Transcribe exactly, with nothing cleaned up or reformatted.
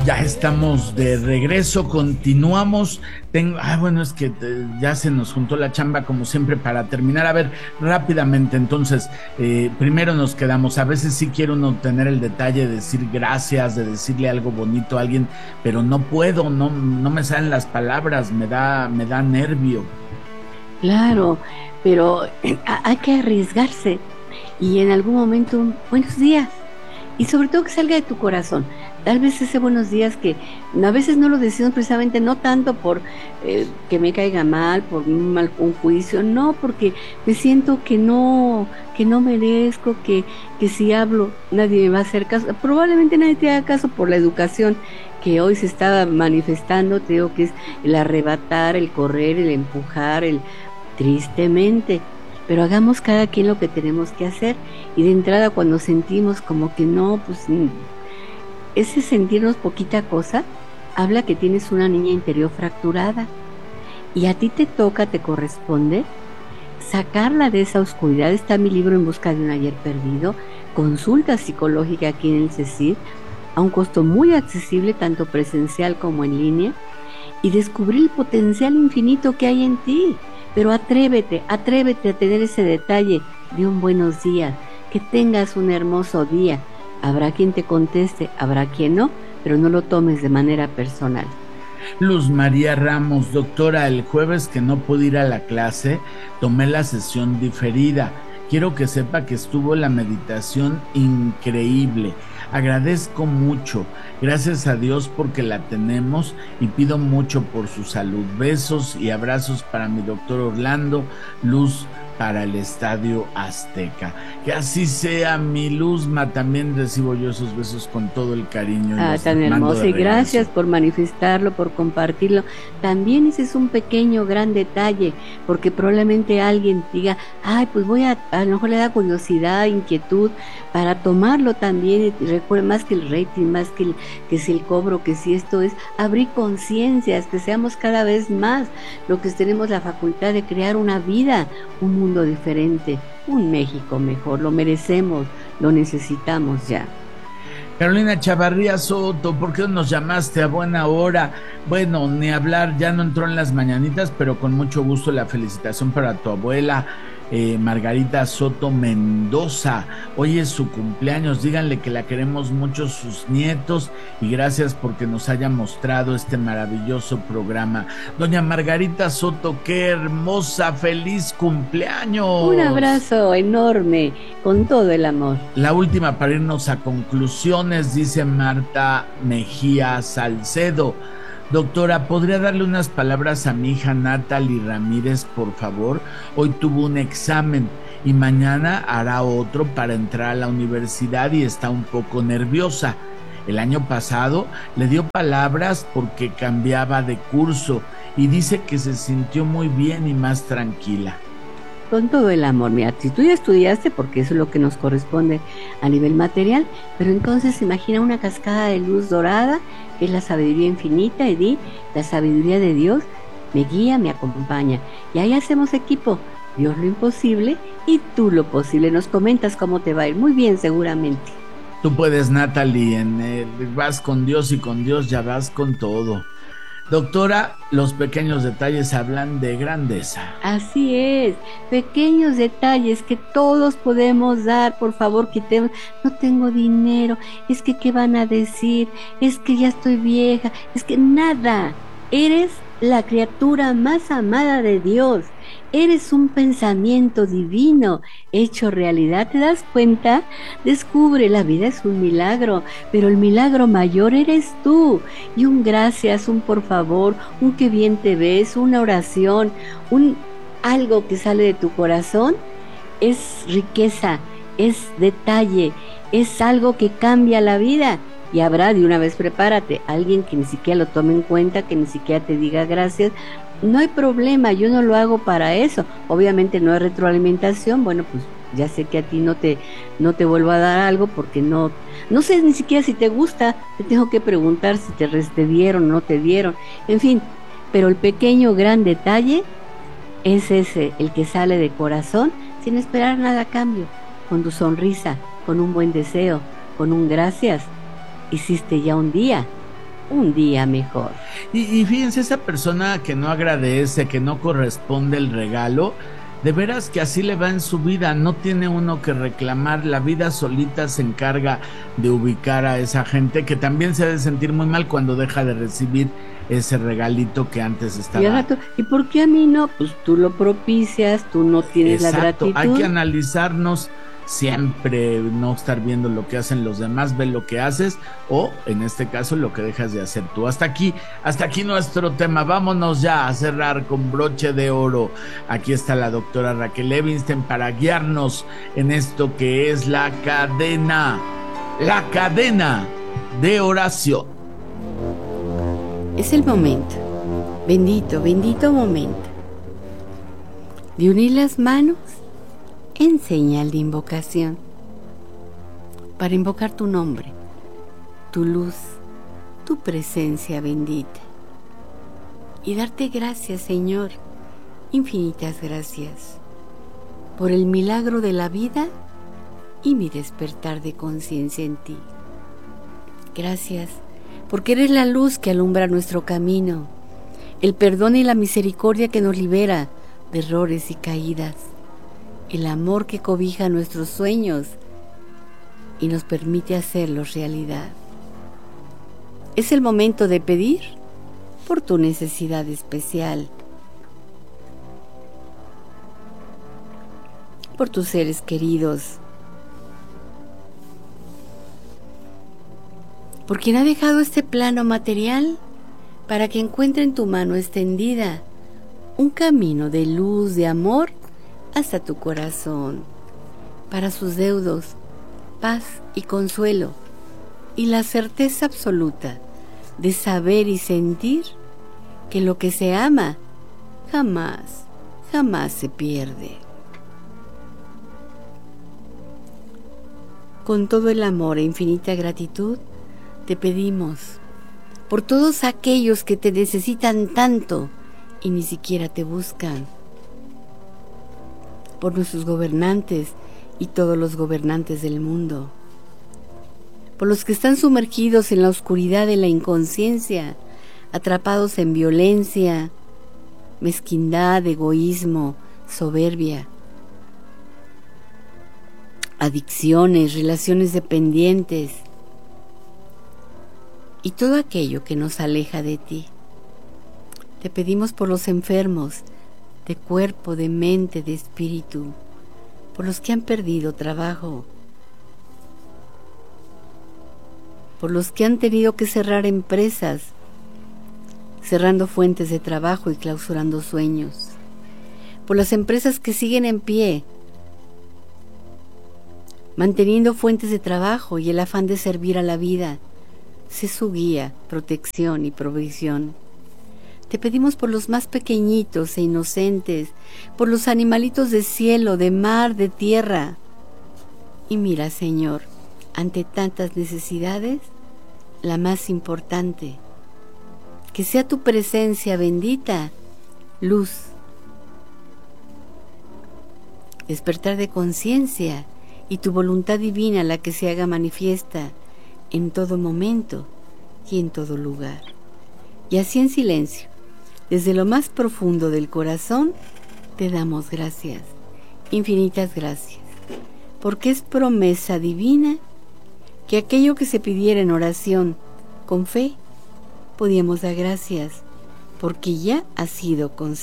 Ya estamos de regreso, continuamos. Tengo, ah, bueno, es que te, ya se nos juntó la chamba como siempre para terminar. A ver, rápidamente, entonces, eh, primero nos quedamos. A veces sí quiero uno tener el detalle de decir gracias, de decirle algo bonito a alguien, pero no puedo, no, no me salen las palabras, me da, me da nervio. Claro, pero eh, ha- hay que arriesgarse y en algún momento un buenos días y sobre todo que salga de tu corazón. Tal vez ese buenos días que a veces no lo decimos precisamente no tanto por eh, que me caiga mal, por un mal un juicio, no, porque me siento que no, que no merezco, que, que si hablo nadie me va a hacer caso. Probablemente nadie te haga caso por la educación que hoy se está manifestando, te digo que es el arrebatar, el correr, el empujar, el tristemente, pero hagamos cada quien lo que tenemos que hacer y de entrada cuando sentimos como que no, pues mm, ese sentirnos poquita cosa habla que tienes una niña interior fracturada y a ti te toca, te corresponde sacarla de esa oscuridad. Está mi libro En busca de un ayer perdido, consulta psicológica aquí en el CECID a un costo muy accesible tanto presencial como en línea y descubrir el potencial infinito que hay en ti. Pero atrévete, atrévete a tener ese detalle de un buenos días, que tengas un hermoso día. Habrá quien te conteste, habrá quien no, pero no lo tomes de manera personal. Luz María Ramos, doctora, el jueves que no pude ir a la clase, tomé la sesión diferida. Quiero que sepa que estuvo la meditación increíble. Agradezco mucho. Gracias a Dios porque la tenemos y pido mucho por su salud. Besos y abrazos para mi doctor Orlando, Luz para el Estadio Azteca. Que así sea, mi Luzma, también recibo yo esos besos con todo el cariño y Ah, los tan mando hermoso de y gracias regreso. por manifestarlo, por compartirlo. También ese es un pequeño, gran detalle, porque probablemente alguien diga, ay, pues voy a, a lo mejor le da curiosidad, inquietud, para tomarlo también. Y recuerda, más que el rating, más que, el, que si el cobro, que si esto es abrir conciencias, que seamos cada vez más lo que tenemos la facultad de crear una vida, un mundo diferente, un México mejor. Lo merecemos, lo necesitamos ya. Carolina Chavarría Soto, ¿por qué no nos llamaste a buena hora? Bueno, ni hablar, ya no entró en las mañanitas, pero con mucho gusto la felicitación para tu abuela, eh, Margarita Soto Mendoza. Hoy es su cumpleaños, díganle que la queremos mucho sus nietos y gracias porque nos haya mostrado este maravilloso programa. Doña Margarita Soto, qué hermosa, feliz Un cumpleaños. abrazo enorme, con todo el amor. La última para irnos a conclusiones, dice Marta Mejía Salcedo. Doctora, ¿podría darle unas palabras a mi hija Natalie Ramírez, por favor? Hoy tuvo un examen y mañana hará otro para entrar a la universidad y está un poco nerviosa. El año pasado le dio palabras porque cambiaba de curso y dice que se sintió muy bien y más tranquila. Con todo el amor, mira, si tú ya estudiaste, porque eso es lo que nos corresponde a nivel material, pero entonces imagina una cascada de luz dorada, que es la sabiduría infinita, y di, la sabiduría de Dios me guía, me acompaña. Y ahí hacemos equipo, Dios lo imposible y tú lo posible. Nos comentas cómo te va a ir, muy bien seguramente. Tú puedes, Natalie, en, eh, vas con Dios y con Dios ya vas con todo. Doctora, los pequeños detalles hablan de grandeza. Así es, pequeños detalles que todos podemos dar, por favor, quitemos, no tengo dinero, es que qué van a decir, es que ya estoy vieja, es que nada, eres la criatura más amada de Dios, eres un pensamiento divino hecho realidad, ¿te das cuenta? Descubre, la vida es un milagro, pero el milagro mayor eres tú, y un gracias, un por favor, un qué bien te ves, una oración, un algo que sale de tu corazón, es riqueza, es detalle, es algo que cambia la vida. Y habrá, de una vez prepárate, alguien que ni siquiera lo tome en cuenta, que ni siquiera te diga gracias. No hay problema, yo no lo hago para eso. Obviamente no hay retroalimentación, bueno, pues ya sé que a ti no te, no te vuelvo a dar algo porque no, no sé ni siquiera si te gusta, te tengo que preguntar si te, te dieron o no te dieron, en fin, pero el pequeño gran detalle es ese, el que sale de corazón sin esperar nada a cambio, con tu sonrisa, con un buen deseo, con un gracias, hiciste ya un día un día mejor. Y, y fíjense, esa persona que no agradece, que no corresponde el regalo, de veras que así le va en su vida, no tiene uno que reclamar, la vida solita se encarga de ubicar a esa gente que también se debe sentir muy mal cuando deja de recibir ese regalito que antes estaba. Y, rato, ¿y por qué a mí no? Pues tú lo propicias, tú no tienes Exacto, la gratitud. Hay que analizarnos siempre, no estar viendo lo que hacen los demás, ve lo que haces o en este caso lo que dejas de hacer tú. Hasta aquí, hasta aquí nuestro tema. Vámonos ya a cerrar con broche de oro. Aquí está la doctora Raquel Levinstein para guiarnos en esto que es la cadena, la cadena de oración. Es el momento, bendito, bendito momento, de unir las manos en señal de invocación, para invocar tu nombre, tu luz, tu presencia bendita, y darte gracias, Señor, infinitas gracias, por el milagro de la vida y mi despertar de conciencia en ti. Gracias, porque eres la luz que alumbra nuestro camino, el perdón y la misericordia que nos libera de errores y caídas, el amor que cobija nuestros sueños y nos permite hacerlos realidad. Es el momento de pedir por tu necesidad especial, por tus seres queridos, por quien ha dejado este plano material para que encuentre en tu mano extendida un camino de luz, de amor hasta tu corazón, para sus deudos, paz y consuelo, y la certeza absoluta de saber y sentir que lo que se ama jamás, jamás se pierde. Con todo el amor e infinita gratitud, te pedimos por todos aquellos que te necesitan tanto y ni siquiera te buscan, por nuestros gobernantes y todos los gobernantes del mundo, por los que están sumergidos en la oscuridad de la inconsciencia, atrapados en violencia, mezquindad, egoísmo, soberbia, adicciones, relaciones dependientes y todo aquello que nos aleja de ti. Te pedimos por los enfermos de cuerpo, de mente, de espíritu, por los que han perdido trabajo, por los que han tenido que cerrar empresas, cerrando fuentes de trabajo y clausurando sueños, por las empresas que siguen en pie, manteniendo fuentes de trabajo y el afán de servir a la vida. Sé su guía, protección y provisión. Te pedimos por los más pequeñitos e inocentes, por los animalitos de cielo, de mar, de tierra. Y mira, Señor, ante tantas necesidades, la más importante, que sea tu presencia bendita, luz, despertar de conciencia y tu voluntad divina la que se haga manifiesta en todo momento y en todo lugar. Y así en silencio, desde lo más profundo del corazón, te damos gracias, infinitas gracias, porque es promesa divina que aquello que se pidiera en oración con fe, podíamos dar gracias, porque ya ha sido concedido.